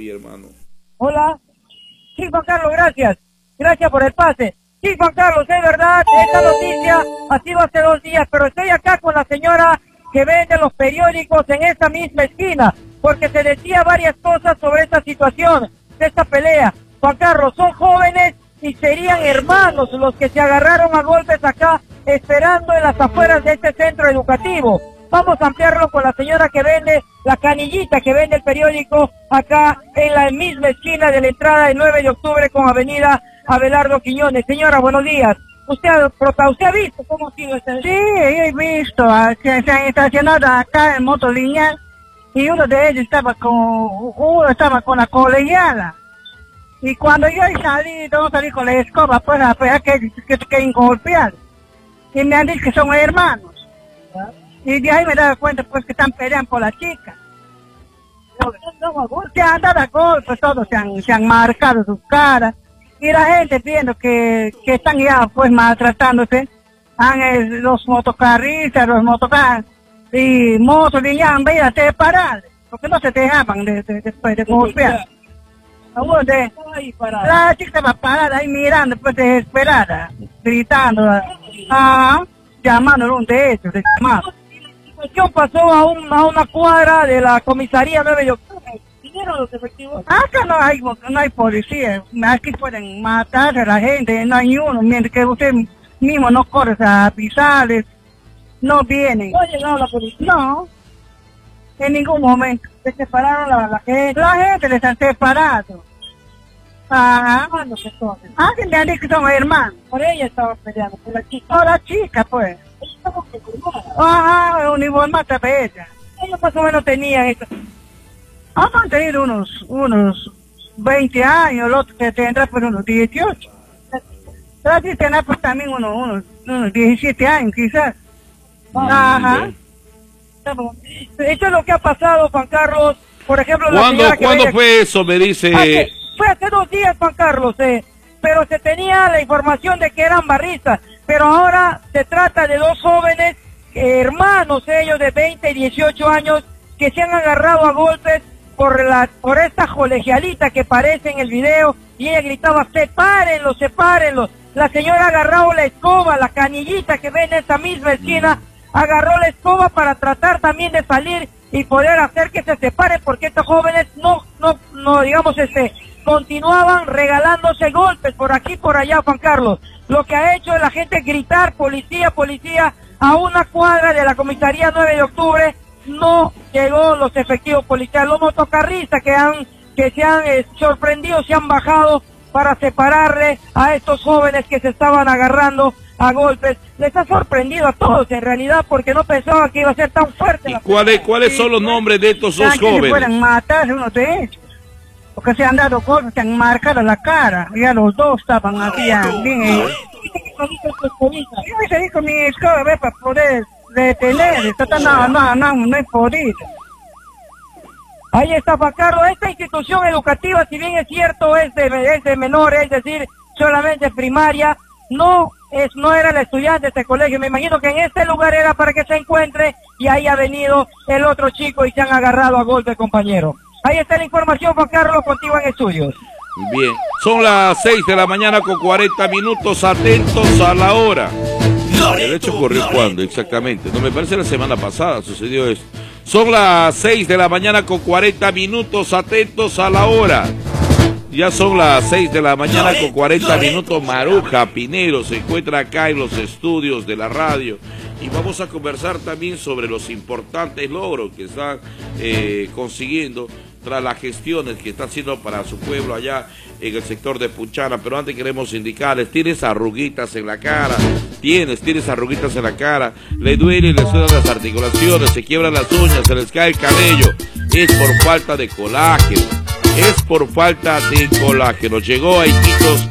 ahí, hermano. Hola. Sí, Juan Carlos, gracias. Gracias por el pase. Sí, Juan Carlos, es verdad, esta noticia ha sido hace 2 días, pero estoy acá con la señora que vende los periódicos en esta misma esquina, porque se decía varias cosas sobre esta situación, de esta pelea. Juan Carlos, son jóvenes y serían hermanos los que se agarraron a golpes acá, esperando en las afueras de este centro educativo. Vamos a ampliarlo con la señora que vende la canillita, que vende el periódico acá en la misma esquina de la entrada del 9 de octubre con avenida Abelardo Quiñones. Señora, buenos días. ¿Usted ha visto cómo ha sido este? Sí, he visto que se han estacionado acá en Motolineal y uno de ellos estaba con la colegiala. Y cuando yo salí con la escoba, pues que golpear. Y me han dicho que son hermanos. Y de ahí me he dado cuenta pues que están peleando por la chica. Se han dado golpes, todos se han marcado sus caras. Y la gente viendo que están ya pues maltratándose. Los motocarristas, los motocarros y motos de ya han venido a separar, porque no se dejaban después de golpear. La chica estaba parada ahí mirando, pues desesperada, gritando, llamando a uno de ellos, ¿Qué pasó a una cuadra de la comisaría 9 de octubre? ¿Vinieron los efectivos? Acá no hay policía, aquí pueden matar a la gente, no hay uno, mientras que usted mismo no corre a avisarles, no vienen. ¿No ha llegado la policía? No, en ningún momento. ¿Se separaron la gente? La gente les han separado. ¿Cuándo se tocan? Que me han dicho que son hermanos. Por ella estaban peleando, por la chica. Por la chica, pues. Ella estaba uniformada. Uniformada de ella. Ellos más o menos tenían eso. Han tenido unos 20 años, el otro que tendrá pues unos 18. La chica tendrá pues también unos 17 años quizás. Esto es lo que ha pasado, Juan Carlos. Por ejemplo, ¿Cuándo fue eso? Me dice... Fue hace 2 días, Juan Carlos, pero se tenía la información de que eran barristas, pero ahora se trata de 2 jóvenes, hermanos ellos de 20 y 18 años, que se han agarrado a golpes por esta colegialita que aparece en el video, y ella gritaba, sepárenlos, sepárenlos. La señora ha agarrado la escoba, la canillita que ve en esa misma esquina, agarró la escoba para tratar también de salir y poder hacer que se separen, porque estos jóvenes no digamos, continuaban regalándose golpes por aquí por allá, Juan Carlos. Lo que ha hecho la gente gritar policía, policía, a una cuadra de la comisaría 9 de octubre, no llegó los efectivos policiales. Los motocarristas que se han sorprendido, se han bajado para separarle a estos jóvenes que se estaban agarrando a golpes. Les ha sorprendido a todos en realidad, porque no pensaban que iba a ser tan fuerte. ¿Y cuáles son los nombres de estos 2 jóvenes? Que pueden matarse uno de ellos, porque se han dado golpes, se han marcado la cara, ya los 2 estaban así bien. Yo salí con mi escoba para poder detener, no he podido. Ahí está, Juan Carlos. Esta institución educativa, si bien es cierto, es de menores, es decir, solamente primaria, no era el estudiante de este colegio. Me imagino que en este lugar era para que se encuentre, y ahí ha venido el otro chico y se han agarrado a golpe, compañero. Ahí está la información, Juan Carlos, contigo en estudios. Bien, son las 6 de la mañana con 40 minutos, atentos a la hora. El hecho ocurrió cuando exactamente, no me parece la semana pasada sucedió esto. Son las 6 de la mañana con 40 minutos, atentos a la hora. Ya son las 6 de la mañana con 40 minutos. Maruja Pinero se encuentra acá en los estudios de la radio, y vamos a conversar también sobre los importantes logros que están consiguiendo tras las gestiones que está haciendo para su pueblo allá en el sector de Punchana. Pero antes queremos indicarles, tienes arruguitas en la cara, tienes arruguitas en la cara, le duele y le suenan las articulaciones, se quiebran las uñas, se les cae el cabello, es por falta de colágeno. Es por falta de colágeno. Llegó a Iquitos